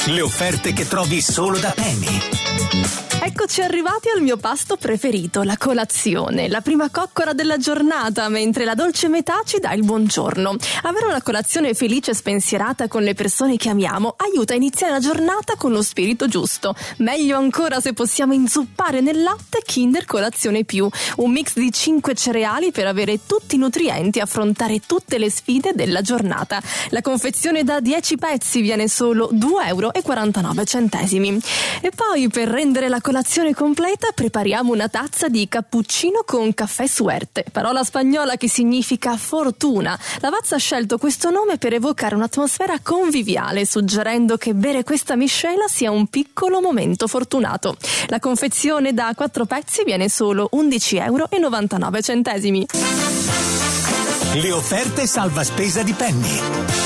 Le offerte che trovi solo da Penny. Eccoci arrivati al mio pasto preferito, la colazione, la prima coccola della giornata, mentre la dolce metà ci dà il buongiorno. Avere una colazione felice e spensierata con le persone che amiamo aiuta a iniziare la giornata con lo spirito giusto. Meglio ancora se possiamo inzuppare nel latte Kinder Colazione Più, un mix di 5 cereali per avere tutti i nutrienti e affrontare tutte le sfide della giornata. La confezione da 10 pezzi viene solo €2,49. E poi, per rendere la colazione completa, prepariamo una tazza di cappuccino con caffè Suerte, parola spagnola che significa fortuna. La Vazza ha scelto questo nome per evocare un'atmosfera conviviale, suggerendo che bere questa miscela sia un piccolo momento fortunato. La confezione da 4 pezzi viene solo €11,99. Le offerte salva spesa di Penny.